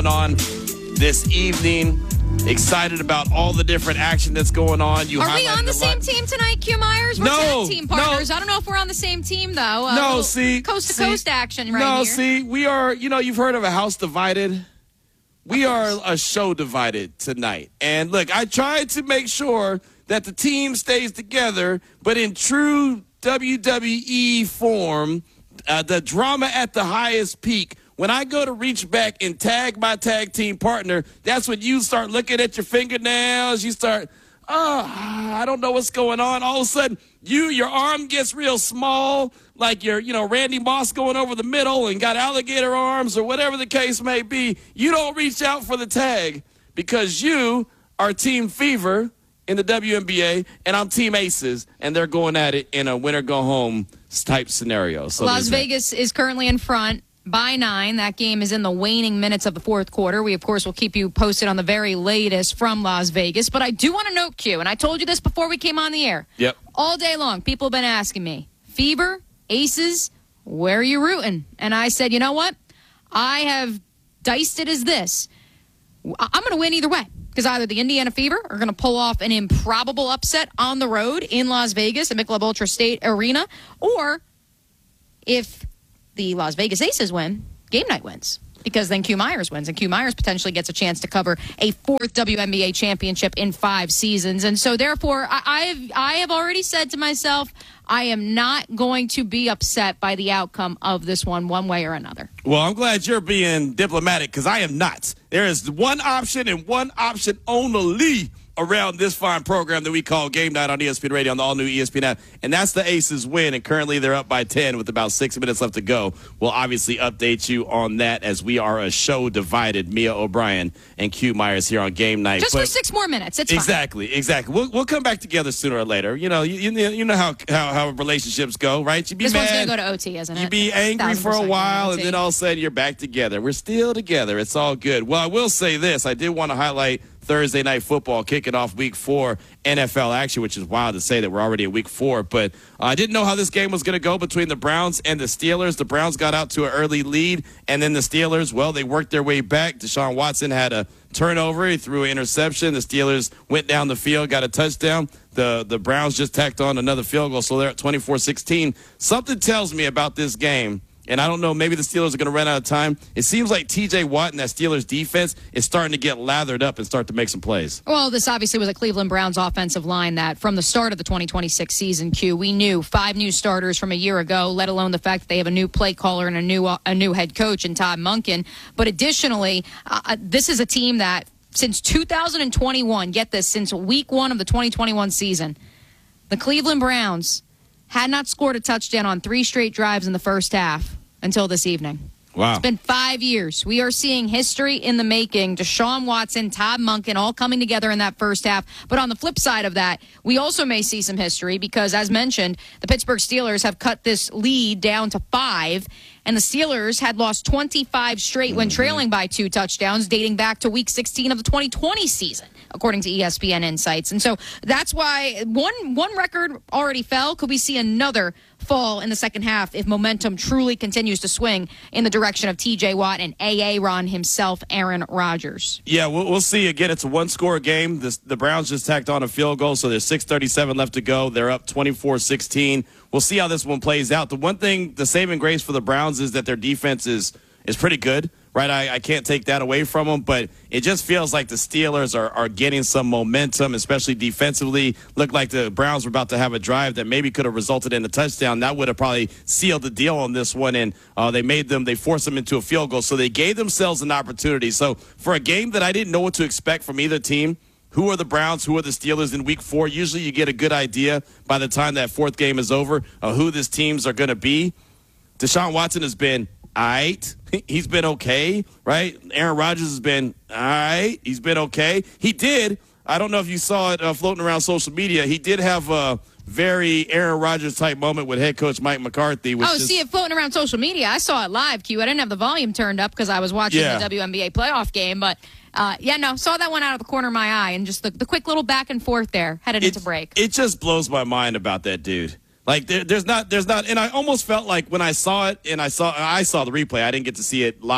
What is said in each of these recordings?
going on this evening. Excited about all the different action that's going on. Are we on the same team tonight, Q Myers? We're tag team partners. I don't know if we're on the same team, though. Coast-to-coast action right here. No, see, we are, you've heard of a house divided. We are a show divided tonight. And, look, I tried to make sure that the team stays together, but in true WWE form, the drama at the highest peak. When I go to reach back and tag my tag team partner, that's when you start looking at your fingernails. You start, I don't know what's going on. All of a sudden, your arm gets real small, like you're, Randy Moss going over the middle and got alligator arms or whatever the case may be. You don't reach out for the tag because you are Team Fever in the WNBA, and I'm Team Aces, and they're going at it in a winner-go-home type scenario. So Las Vegas is currently in front by 9. That game is in the waning minutes of the fourth quarter. We, of course, will keep you posted on the very latest from Las Vegas. But I do want to note, Q, and I told you this before we came on the air. Yep. All day long, people have been asking me, Fever, Aces, where are you rooting? And I said, you know what? I have diced it as this. I'm going to win either way. Because either the Indiana Fever are going to pull off an improbable upset on the road in Las Vegas at Michelob Ultra State Arena, or if the Las Vegas Aces win, game night wins. Because then Q Myers wins, and Q Myers potentially gets a chance to cover a 4th WNBA championship in 5 seasons. And so, therefore, I have already said to myself, I am not going to be upset by the outcome of this one way or another. Well, I'm glad you're being diplomatic, because I am not. There is one option and one option only around this fine program that we call Game Night on ESPN Radio on the all-new ESPN app, and that's the Aces win, and currently they're up by 10 with about 6 minutes left to go. We'll obviously update you on that as we are a show divided, Mia O'Brien and Q Myers here on Game Night. Just for 6 more minutes. It's exactly, fine. Exactly. We'll come back together sooner or later. You know how relationships go, right? You be this mad. One's going to go to OT, isn't it? You be angry for a while, and then all of a sudden you're back together. We're still together. It's all good. Well, I will say this. I did want to highlight Thursday Night Football kicking off Week 4 NFL action, which is wild to say that we're already in Week 4. But I didn't know how this game was going to go between the Browns and the Steelers. The Browns got out to an early lead, and then the Steelers, well, they worked their way back. Deshaun Watson had a turnover. He threw an interception. The Steelers went down the field, got a touchdown. The Browns just tacked on another field goal, so they're at 24-16. Something tells me about this game, and I don't know, maybe the Steelers are going to run out of time. It seems like T.J. Watt and that Steelers defense is starting to get lathered up and start to make some plays. Well, this obviously was a Cleveland Browns offensive line that from the start of the 2026 season, Q, we knew 5 new starters from a year ago, let alone the fact that they have a new play caller and a new head coach in Todd Monken. But additionally, this is a team that since 2021, get this, since week 1 of the 2021 season, the Cleveland Browns had not scored a touchdown on 3 straight drives in the first half until this evening. Wow. It's been 5 years. We are seeing history in the making. Deshaun Watson, Todd Monken, all coming together in that first half. But on the flip side of that, we also may see some history because, as mentioned, the Pittsburgh Steelers have cut this lead down to 5, and the Steelers had lost 25 straight when trailing by 2 touchdowns, dating back to Week 16 of the 2020 season, according to ESPN Insights. And so that's why one record already fell. Could we see another fall in the second half if momentum truly continues to swing in the direction of T.J. Watt and Aaron himself, Aaron Rodgers? Yeah, we'll see. Again, it's a 1-score game. The Browns just tacked on a field goal, so there's 6:37 left to go. They're up 24-16. We'll see how this one plays out. The one thing, the saving grace for the Browns is that their defense is pretty good, right? I can't take that away from them, but it just feels like the Steelers are getting some momentum, especially defensively. Looked like the Browns were about to have a drive that maybe could have resulted in a touchdown. That would have probably sealed the deal on this one, and they forced them into a field goal. So they gave themselves an opportunity. So for a game that I didn't know what to expect from either team, who are the Browns, who are the Steelers in Week 4? Usually you get a good idea by the time that 4th game is over of who these teams are going to be. Deshaun Watson has been all right. He's been okay, right? Aaron Rodgers has been all right. He's been okay. He did. I don't know if you saw it floating around social media. He did have a very Aaron Rodgers type moment with head coach Mike McCarthy. See it floating around social media. I saw it live, Q. I didn't have the volume turned up because I was watching the WNBA playoff game, but saw that one out of the corner of my eye, and just the quick little back and forth there headed into break. It just blows my mind about that dude. Like there's not, and I almost felt like when I saw it, and I saw the replay. I didn't get to see it live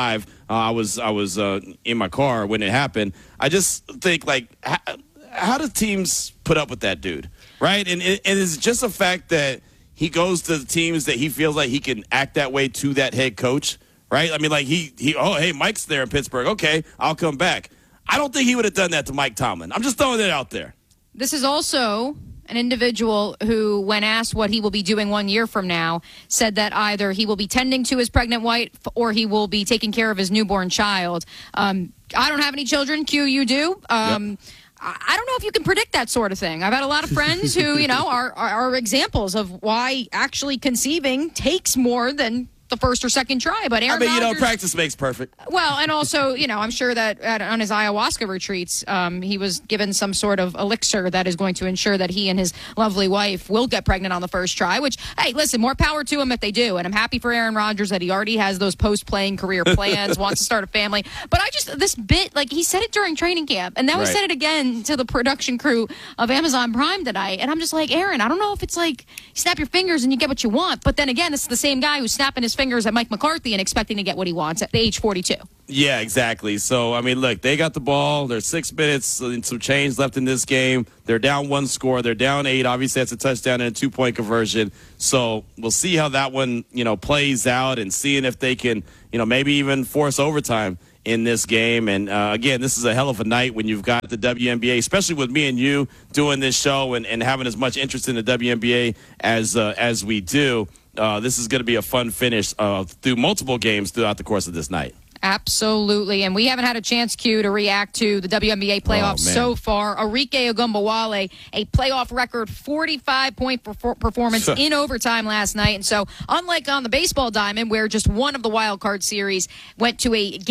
I was in my car when it happened. I just think, like, how do teams put up with that dude, right? And it's just a fact that he goes to the teams that he feels like he can act that way to that head coach, right? I mean, like, hey, Mike's there in Pittsburgh. Okay, I'll come back. I don't think he would have done that to Mike Tomlin. I'm just throwing it out there. This is also an individual who, when asked what he will be doing 1 year from now, said that either he will be tending to his pregnant wife or he will be taking care of his newborn child. I don't have any children. Q, you do. Yep. I don't know if you can predict that sort of thing. I've had a lot of friends who, are examples of why actually conceiving takes more than the first or second try. But Aaron Rodgers, practice makes perfect. Well, and also, I'm sure that on his ayahuasca retreats, he was given some sort of elixir that is going to ensure that he and his lovely wife will get pregnant on the first try, which, hey, listen, more power to him if they do. And I'm happy for Aaron Rodgers that he already has those post-playing career plans, wants to start a family. But this bit, like, he said it during training camp, and now he said it again to the production crew of Amazon Prime tonight. And I'm just like, Aaron, I don't know if it's like you snap your fingers and you get what you want. But then again, it's the same guy who's snapping his fingers at Mike McCarthy and expecting to get what he wants at the age 42. Yeah, exactly. So, I mean, look, they got the ball. There's 6 minutes and some change left in this game. They're down 1 score. They're down 8. Obviously, that's a touchdown and a 2-point conversion. So we'll see how that one, plays out and seeing if they can, maybe even force overtime in this game. And, again, this is a hell of a night when you've got the WNBA, especially with me and you doing this show and having as much interest in the WNBA as we do. This is going to be a fun finish through multiple games throughout the course of this night. Absolutely. And we haven't had a chance, Q, to react to the WNBA playoffs so far. Arike Ogunbowale, a playoff record 45-point performance in overtime last night. And so, unlike on the baseball diamond, where just one of the wild card series went to a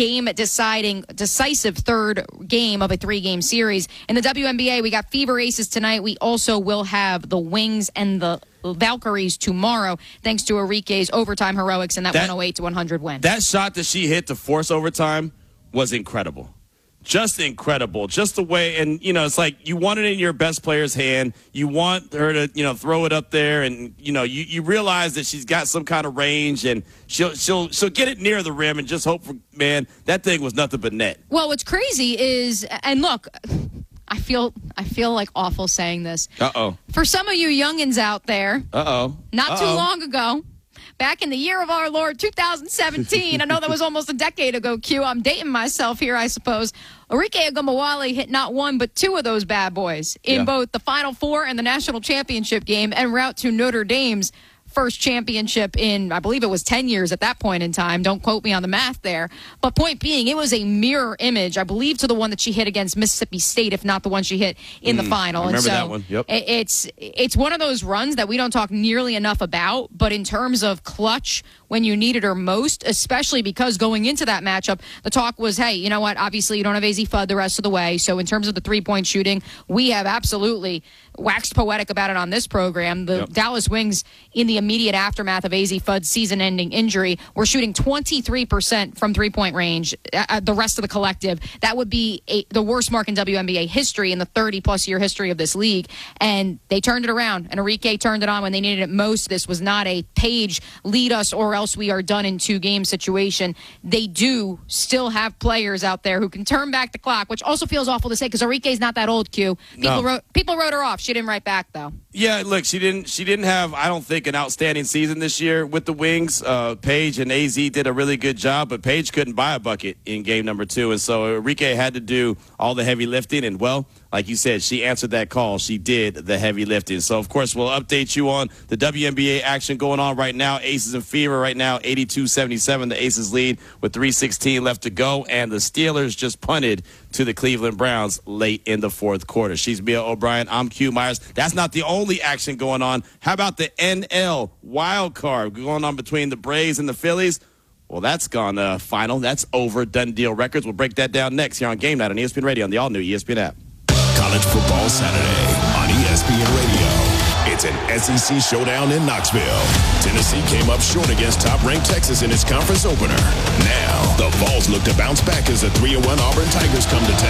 decisive third game of a 3-game series, in the WNBA, we got Fever Aces tonight. We also will have the Wings and the Valkyries tomorrow, thanks to Arike's overtime heroics and that 108-100 win. That shot that she hit to force overtime was incredible. Just incredible. Just the way, and, it's like you want it in your best player's hand. You want her to, throw it up there, and, you realize that she's got some kind of range, and she'll get it near the rim and just hope for, man, that thing was nothing but net. Well, what's crazy is, and look, I feel like awful saying this. Uh-oh. For some of you youngins out there, not too long ago, back in the year of our Lord 2017, I know that was almost a decade ago, Q. I'm dating myself here, I suppose. Arike Ogunbowale hit not one but 2 of those bad boys in both the Final Four and the national championship game en route to Notre Dame's first championship in, I believe it was 10 years at that point in time. Don't quote me on the math there. But point being, it was a mirror image, I believe, to the one that she hit against Mississippi State, if not the one she hit in the final. I remember and so that one. Yep. It's one of those runs that we don't talk nearly enough about, but in terms of clutch when you needed her most, especially because going into that matchup, the talk was, hey, you know what? Obviously, you don't have AZ Fudd the rest of the way. So in terms of the 3-point shooting, we have absolutely waxed poetic about it on this program. The Dallas Wings, in the immediate aftermath of AZ Fudd's season-ending injury, were shooting 23% from 3-point range. The rest of the collective, that would be the worst mark in WNBA history in the 30-plus year history of this league. And they turned it around, and Arike turned it on when they needed it most. This was not a Paige lead us or else we are done in 2-game situation. They do still have players out there who can turn back the clock, which also feels awful to say because Arike's not that old, Q. People wrote her off. She didn't write back, though. Yeah, look, she didn't have, I don't think, an outstanding season this year with the Wings. Paige and AZ did a really good job, but Paige couldn't buy a bucket in game number 2, and so Arike had to do all the heavy lifting, and, well, like you said, she answered that call. She did the heavy lifting. So, of course, we'll update you on the WNBA action going on right now. Aces and Fever right now, 82-77. The Aces lead with 3:16 left to go, and the Steelers just punted to the Cleveland Browns late in the 4th quarter. She's Mia O'Brien. I'm Q Myers. That's not the only action going on. How about the NL wild card going on between the Braves and the Phillies? Well, that's gone final. That's over. Done deal records. We'll break that down next here on Game Night on ESPN Radio on the all-new ESPN app. College Football Saturday on ESPN Radio. It's an SEC showdown in Knoxville. Tennessee came up short against top-ranked Texas in its conference opener. Now, the Vols look to bounce back as the 3-1 Auburn Tigers come to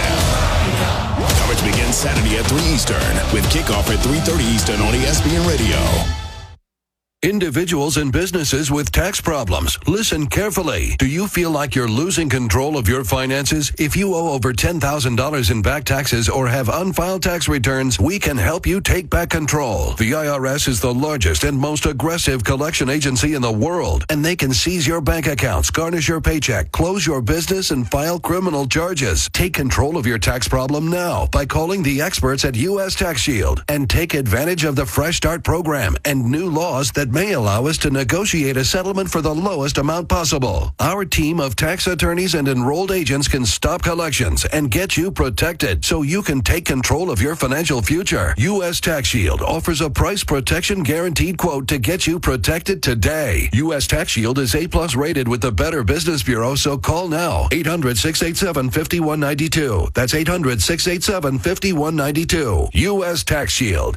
town. Coverage begins Saturday at 3 Eastern with kickoff at 3:30 Eastern on ESPN Radio. Individuals and businesses with tax problems, listen carefully. Do you feel like you're losing control of your finances? If you owe over $10,000 in back taxes or have unfiled tax returns, we can help you take back control. The IRS is the largest and most aggressive collection agency in the world, and they can seize your bank accounts, garnish your paycheck, close your business, and file criminal charges. Take control of your tax problem now by calling the experts at U.S. Tax Shield and take advantage of the Fresh Start program and new laws that may allow us to negotiate a settlement for the lowest amount possible. Our team of tax attorneys and enrolled agents can stop collections and get you protected so you can take control of your financial future. U.S. Tax Shield offers a price protection guaranteed quote to get you protected today. U.S. Tax Shield is A+ rated with the Better Business Bureau, so call now. 800-687-5192. That's 800-687-5192. U.S. Tax Shield.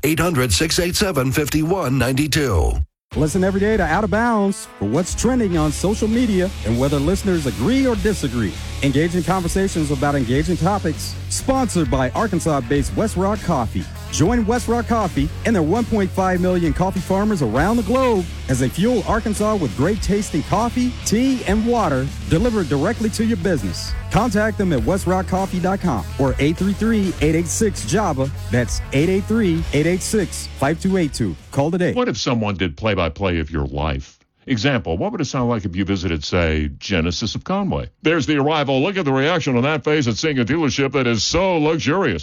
800-687-5192. Listen every day to Out of Bounds for what's trending on social media and whether listeners agree or disagree. Engaging conversations about engaging topics. Sponsored by Arkansas-based West Rock Coffee. Join West Rock Coffee and their 1.5 million coffee farmers around the globe as they fuel Arkansas with great tasting coffee, tea, and water delivered directly to your business. Contact them at westrockcoffee.com or 833-886-JAVA. That's 883-886-5282. Call today. What if someone did play-by-play of your life? Example, what would it sound like if you visited, say, Genesis of Conway? There's the arrival. Look at the reaction on that face at seeing a dealership that is so luxurious.